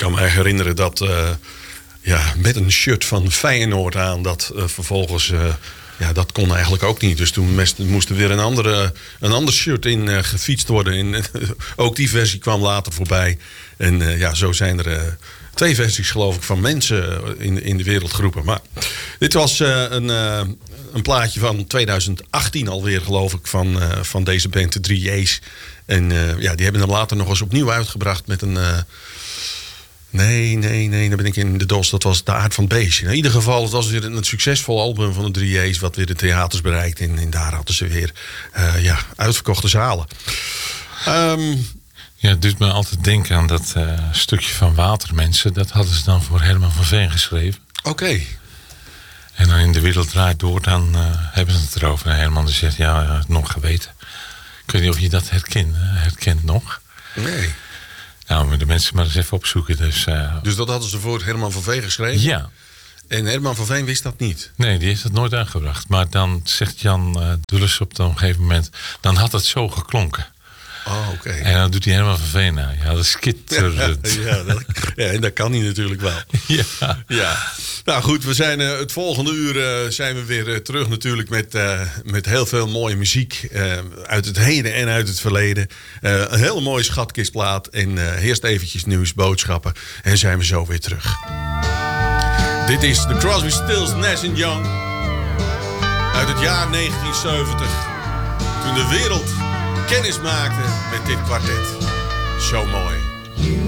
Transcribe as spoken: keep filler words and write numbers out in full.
kan me herinneren dat uh, ja, met een shirt van Feyenoord aan, dat uh, vervolgens, uh, ja, dat kon eigenlijk ook niet. Dus toen moest er weer een, andere, een ander shirt in uh, gefietst worden. En, uh, ook die versie kwam later voorbij. En uh, ja, zo zijn er uh, twee versies, geloof ik, van mensen in, in de wereldgroepen. Maar dit was uh, een, uh, een plaatje van twintig achttien alweer, geloof ik, van, uh, van deze band, de drie J's. En uh, ja, die hebben hem later nog eens opnieuw uitgebracht met een... Uh, nee, nee, nee, dan ben ik in de dos. Dat was De Aard van het Beestje. In ieder geval, het was weer een, een succesvol album van de drie J's... wat weer de theaters bereikt. En, en daar hadden ze weer uh, ja, uitverkochte zalen. Um, Ja, het doet me altijd denken aan dat uh, stukje van Watermensen. Dat hadden ze dan voor Herman van Veen geschreven. Oké. Okay. En dan in De Wereld Draait Door, dan uh, hebben ze het erover. En Herman die zegt, ja, ja, nog geweten. Ik weet niet of je dat herkent, herkent nog. Nee. Nou, moet de mensen maar eens even opzoeken. Dus, uh... dus dat hadden ze voor Herman van Veen geschreven? Ja. En Herman van Veen wist dat niet? Nee, die heeft het nooit aangebracht. Maar dan zegt Jan uh, Dulles op een gegeven moment... dan had het zo geklonken. Oh, oké. Okay. En dan doet hij Herman van Veen aan. Ja, dat is skitterend. Ja, ja, dat, ja, en dat kan hij natuurlijk wel. Ja. Ja. Nou goed, we zijn uh, het volgende uur uh, zijn we weer uh, terug natuurlijk met, uh, met heel veel mooie muziek. Uh, uit het heden en uit het verleden. Uh, een hele mooie schatkistplaat. En uh, eerst eventjes nieuws, boodschappen. En zijn we zo weer terug. Dit is The Crosby, Stills, Nash and Young. Uit het jaar negentien zeventig. Toen de wereld kennis maakte met dit kwartet. Zo mooi.